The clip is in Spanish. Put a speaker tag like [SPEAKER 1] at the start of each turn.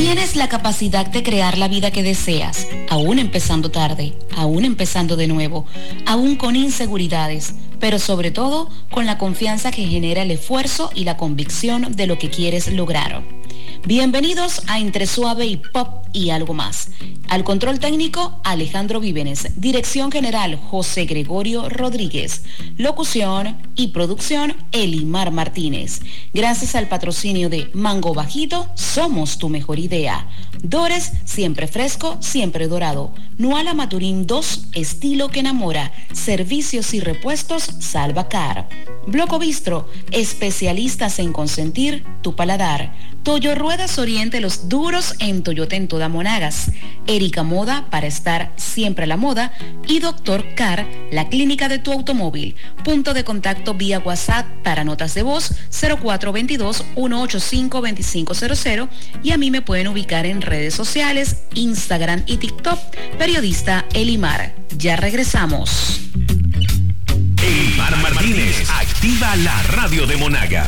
[SPEAKER 1] Tienes la capacidad de crear la vida que deseas, aún empezando tarde, aún empezando de nuevo, aún con inseguridades, pero sobre todo con la confianza que genera el esfuerzo y la convicción de lo que quieres lograr. Bienvenidos a Entre Suave y Pop y algo más. Al control técnico, Alejandro Vívenes. Dirección general, José Gregorio Rodríguez. Locución y producción, Elimar Martínez. Gracias al patrocinio de Mango Bajito, somos tu mejor idea. Dores, siempre fresco, siempre dorado. Nuala Maturín 2, estilo que enamora. Servicios y repuestos, Salvacar. Bloco Bistro, especialistas en consentir tu paladar. Toyo Ruedas Oriente, los duros en Toyota en toda Monagas. Erika Moda, para estar siempre a la moda. Y Doctor Car, la clínica de tu automóvil. Punto de contacto vía WhatsApp para notas de voz 0422-185-2500. Y a mí me pueden ubicar en redes sociales, Instagram y TikTok. Periodista Elimar. Ya regresamos.
[SPEAKER 2] Elimar Martínez activa la radio de Monagas.